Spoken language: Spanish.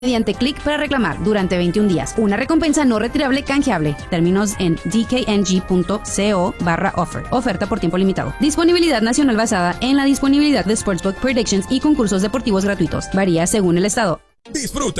mediante clic para reclamar durante 21 días. Una recompensa no retirable canjeable. Términos en dkng.co/offer. Oferta por tiempo limitado. Disponibilidad nacional basada en la disponibilidad de Sportsbook Predictions y concursos deportivos gratuitos. Varía según el estado. Disfruta